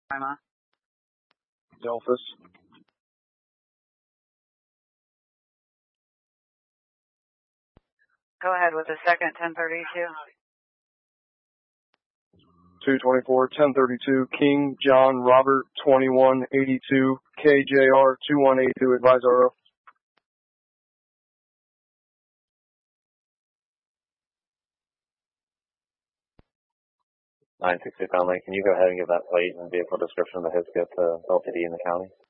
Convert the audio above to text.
Lima. Delphus. Go ahead with the second 1032. 224, 1032, King John Robert 2182, KJR 2182, advise RO. 960 Conley, can you go ahead and give that plate and vehicle description of the HISCO to LTD in the county?